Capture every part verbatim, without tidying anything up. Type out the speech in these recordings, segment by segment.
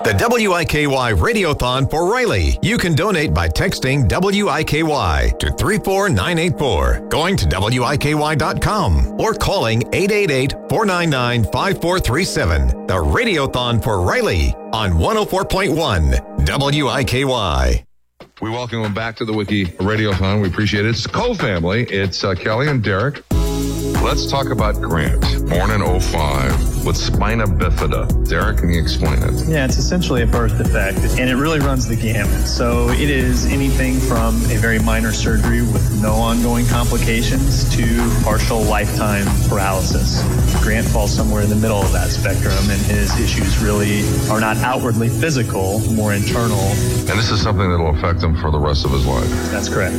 The W I K Y Radiothon for Riley. You can donate by texting W I K Y to three four nine eight four, going to W I K Y dot com, or calling eight eight eight, four nine nine, five four three seven. The Radiothon for Riley on one oh four point one W I K Y. We welcome them back to the Wiki Radiothon. We appreciate it. It's the Cole family. It's uh, Kelly and Derek. Let's talk about Grant, born in oh five with spina bifida. Derek, can you explain it? Yeah, it's essentially a birth defect, and it really runs the gamut. So it is anything from a very minor surgery with no ongoing complications to partial lifetime paralysis. Grant falls somewhere in the middle of that spectrum, and his issues really are not outwardly physical, more internal. And this is something that will affect him for the rest of his life. That's correct.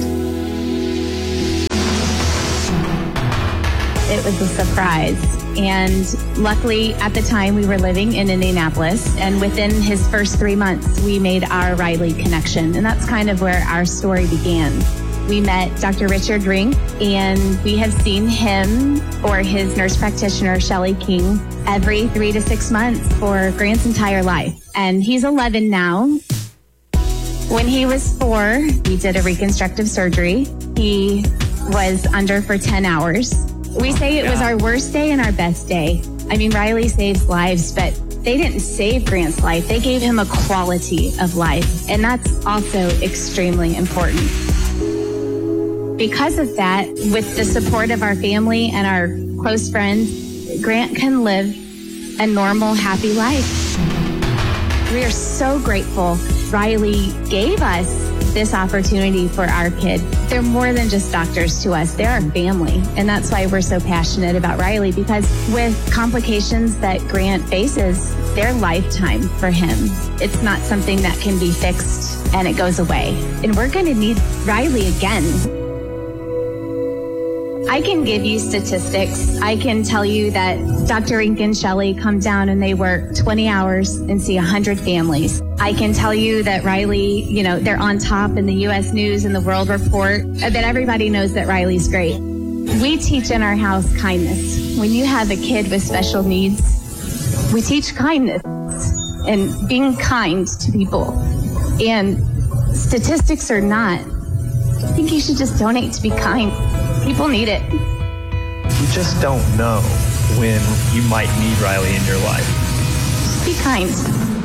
It was a surprise. And luckily, at the time, we were living in Indianapolis. And within his first three months, we made our Riley connection. And that's kind of where our story began. We met Doctor Richard Rink, and we have seen him or his nurse practitioner, Shelly King, every three to six months for Grant's entire life. And he's eleven now. When he was four, we did a reconstructive surgery. He was under for ten hours. We say it was our worst day and our best day. I mean, Riley saves lives, but they didn't save Grant's life. They gave him a quality of life, and that's also extremely important. Because of that, with the support of our family and our close friends, Grant can live a normal, happy life. We are so grateful Riley gave us this opportunity for our kid. They're more than just doctors to us. They're our family. And that's why we're so passionate about Riley, because with complications that Grant faces, they're lifetime for him. It's not something that can be fixed and it goes away. And we're going to need Riley again. I can give you statistics. I can tell you that Doctor Rink and Shelly come down and they work twenty hours and see one hundred families. I can tell you that Riley, you know, they're on top in the U S News and the World Report, that everybody knows that Riley's great. We teach in our house kindness. When you have a kid with special needs, we teach kindness and being kind to people. And statistics or not, I think you should just donate to be kind. People need it. You just don't know when you might need Riley in your life. Just be kind.